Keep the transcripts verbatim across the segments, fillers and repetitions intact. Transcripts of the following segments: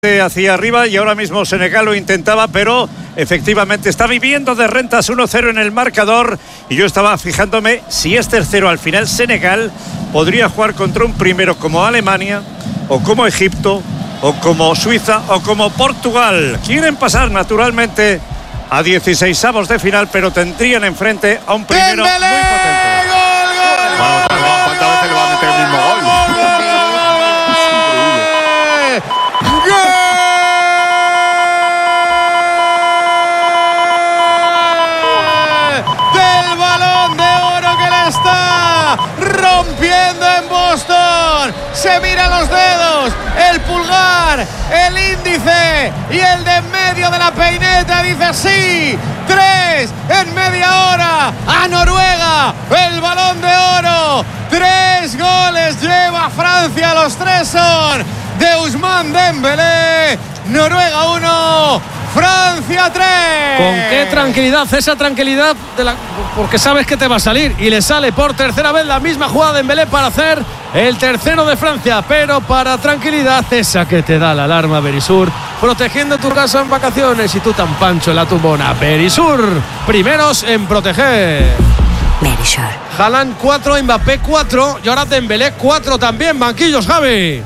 hacia arriba y ahora mismo Senegal lo intentaba, pero efectivamente está viviendo de rentas. Uno cero en el marcador y yo estaba fijándome si es tercero al final. Senegal podría jugar contra un primero como Alemania o como Egipto o como Suiza o como Portugal. Quieren pasar naturalmente a dieciseisavos de final, pero tendrían enfrente a un primero ¡Dembélé! muy potente. ¡Gol, gol, Bueno, gol, gol, ¿cuántas veces le va a meter el mismo gol? del Balón de Oro que le está rompiendo en Boston. Se mira los dedos, el pulgar, el índice y el de en medio de la peineta. Dice sí, tres en media hora a Noruega, el Balón de Oro. Tres goles lleva Francia, los tres son de Ousmane Dembélé. Noruega uno, Francia tres. ¿Con qué tranquilidad? Esa tranquilidad de la, porque sabes que te va a salir, y le sale por tercera vez la misma jugada de Dembélé para hacer el tercero de Francia, pero para tranquilidad esa que te da la alarma. Berisur, protegiendo tu casa en vacaciones y tú tan pancho en la tumbona. Berisur, primeros en proteger. Berisur. Haaland cuatro, Mbappé cuatro y ahora Dembélé cuatro también. Banquillos, Javi.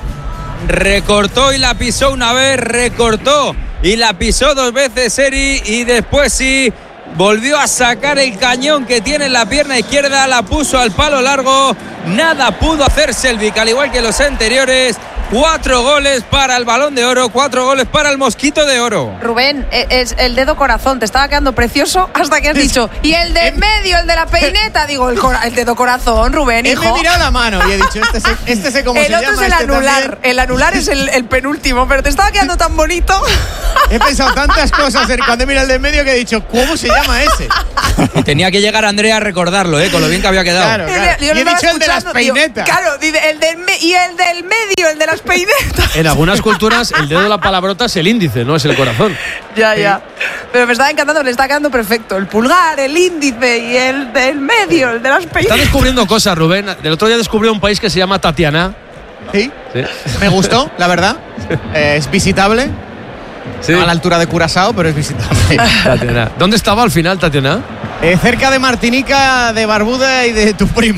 Recortó y la pisó una vez, recortó y la pisó dos veces Seri, y después sí volvió a sacar el cañón que tiene en la pierna izquierda, la puso al palo largo. Nada pudo hacer Selvic, al igual que los anteriores. Cuatro goles para el Balón de Oro, cuatro goles para el Mosquito de Oro. Rubén, es el dedo corazón, te estaba quedando precioso hasta que has dicho. Y el de en medio, el de la peineta, digo, el, cora, el dedo corazón, Rubén, hijo. He mirado la mano y he dicho, este sé, este sé cómo el se llama. otro es el este anular, también. el anular es el, el penúltimo, pero te estaba quedando tan bonito. He pensado tantas cosas cuando he mirado el de en medio que he dicho, ¿cómo se llama ese? Y tenía que llegar Andrea a recordarlo, ¿eh? Con lo bien que había quedado. Claro, claro. Yo Y he lo estaba dicho el de las escuchando, digo, peinetas. claro, dice, el del me, y el del medio, el de las peinetas. En algunas culturas el dedo de la palabrota es el índice, no es el corazón. Ya, ya. Pero me estaba encantando, le está quedando perfecto. El pulgar, el índice y el del medio, el de las Está peinetas. descubriendo cosas, Rubén. Del otro día descubrió un país que se llama Tatiana. Sí, Sí. me gustó, la verdad. Eh, es visitable. Sí. No a la altura de Curazao, pero es visitable. Tatiana. ¿Dónde estaba al final, Tatiana? Eh, cerca de Martinica, de Barbuda y de tu prima.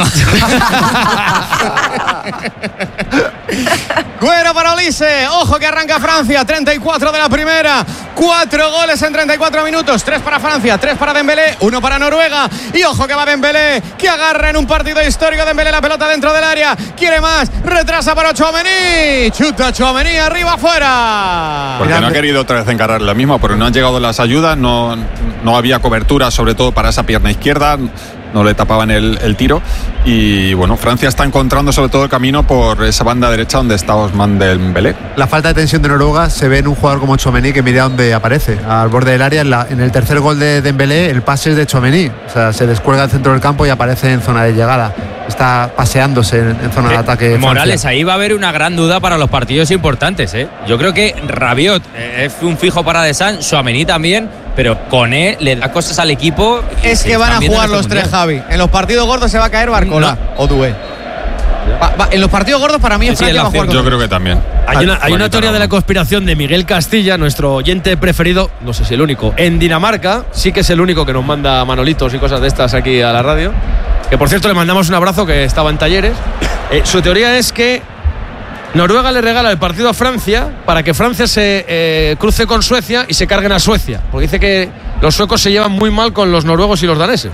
Güero para Olise. Ojo que arranca Francia. treinta y cuatro de la primera. Cuatro goles en treinta y cuatro minutos. Tres para Francia, tres para Dembélé, uno para Noruega. Y ojo que va Dembélé, que agarra en un partido histórico. Dembélé la pelota dentro del área. Quiere más. Retrasa para Tchouaméni. Chuta Tchouaméni arriba afuera. Porque no ha querido otra vez encarar la misma, porque no han llegado las ayudas, no, no había cobertura, sobre todo para esa pierna izquierda, no le tapaban el, el tiro. Y bueno, Francia está encontrando sobre todo el camino por esa banda derecha donde está Ousmane Dembélé. La falta de tensión de Noruega se ve en un jugador como Tchouaméni, que mira dónde aparece, al borde del área. En, la, en el tercer gol de Dembélé, el pase es de Tchouaméni, o sea, se descuelga al centro del campo y aparece en zona de llegada. Está paseándose en, en zona de ataque. Eh, Morales, Francia. ahí va a haber una gran duda para los partidos importantes, ¿eh? Yo creo que Rabiot eh, es un fijo para Deschamps, Tchouaméni también, pero Koné le da cosas al equipo. Es que van a jugar los tres, Javi. En los partidos gordos se va a caer Barcola No. o Doué. Va, va, en los partidos gordos para mí Sí, Francia sí, va a jugar yo Yo con- creo que también. Hay una, hay una Bonito, teoría ¿no? de la conspiración de Miguel Castilla, nuestro oyente preferido, no sé si el único, en Dinamarca. Sí que es el único que nos manda manolitos y cosas de estas aquí a la radio. Que por cierto le mandamos un abrazo, que estaba en talleres. Eh, su teoría es que Noruega le regala el partido a Francia para que Francia se eh, cruce con Suecia y se carguen a Suecia. Porque dice que los suecos se llevan muy mal con los noruegos y los daneses.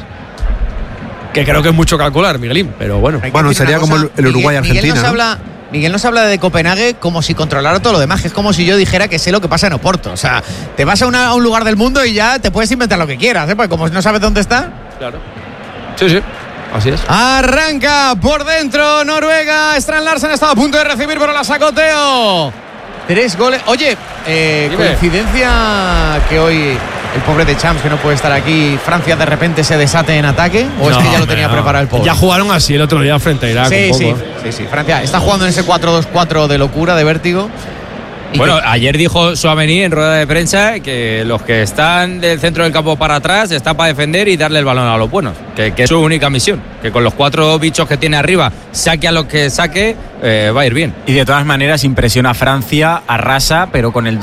Que creo que es mucho calcular, Miguelín, pero bueno. Hay que Bueno, decir sería una como cosa, el Uruguay-Argentina, Miguel, Miguel, nos ¿no? habla, Miguel nos habla de Copenhague como si controlara todo lo demás, que es como si yo dijera que sé lo que pasa en Oporto. O sea, te vas a, una- a un lugar del mundo y ya te puedes inventar lo que quieras, ¿eh? Porque como no sabes dónde está. Claro. Sí, sí. Así es. Arranca por dentro Noruega. Strand Larsen estaba a punto de recibir, pero la sacó Teo. Tres goles. Oye, eh, Dime. coincidencia que hoy el pobre de Champs, que no puede estar aquí, Francia de repente se desate en ataque, o es No, que ya lo hombre, tenía no. preparado el pobre. Ya jugaron así el otro día frente a Irak. Sí, un sí, poco. sí, sí. Francia está jugando en ese cuatro dos cuatro de locura, de vértigo. Bueno, ayer dijo Tchouaméni en rueda de prensa que los que están del centro del campo para atrás está para defender y darle el balón a los buenos, que, que es su única misión, que con los cuatro bichos que tiene arriba, saque a los que saque, eh, va a ir bien. Y de todas maneras impresiona a Francia, arrasa, pero con el